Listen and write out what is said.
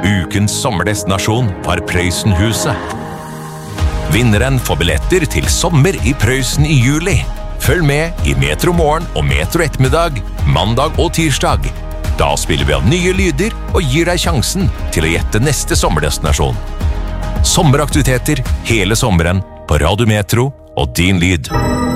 Ukens sommerdestinasjon var Prøysenhuset. Vinneren får billetter til sommer i Prøysen i juli. Følg med i Metro Morgen og Metro Ettermiddag, mandag og tirsdag. Da spiller vi av nye lyder og gir deg sjansen til å gjette neste sommerdestinasjon. Sommeraktiviteter hele sommeren på Radio Metro og Din Lyd.